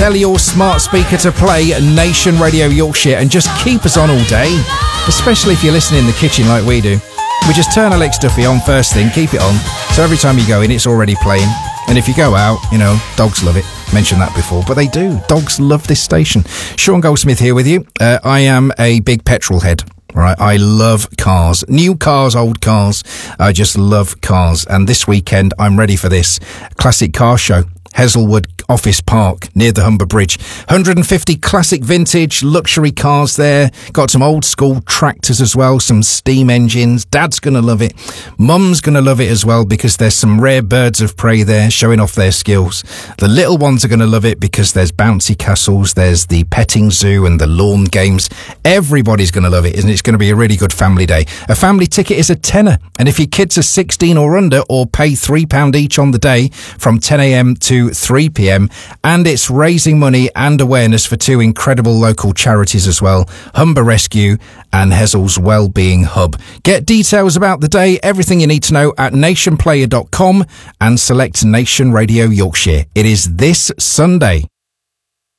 tell your smart speaker to play Nation Radio Yorkshire and just keep us on all day, especially if you're listening in the kitchen like we do. We just turn Alex Duffy on first thing, keep it on, so every time you go in it's already playing. And if you go out, you know, dogs love it. Mentioned that before, but they do. Dogs love this station. Sean Goldsmith here with you. I am a big petrol head. Right, I love cars. New cars, old cars. I just love cars. And this weekend, I'm ready for this classic car show. Heselwood Office Park near the Humber Bridge. 150 classic vintage luxury cars there. Got some old school tractors as well, some steam engines. Dad's going to love it. Mum's going to love it as well because there's some rare birds of prey there showing off their skills. The little ones are going to love it because there's bouncy castles, there's the petting zoo and the lawn games. Everybody's going to love it, isn't it? It's going to be a really good family day. A family ticket is a tenner, and if your kids are 16 or under, or pay £3 each on the day from 10 a.m. to 3 p.m, and it's raising money and awareness for two incredible local charities as well, Humber Rescue and Hesel's Wellbeing Hub. Get details about the day, everything you need to know at nationplayer.com and select Nation Radio Yorkshire. It is this Sunday.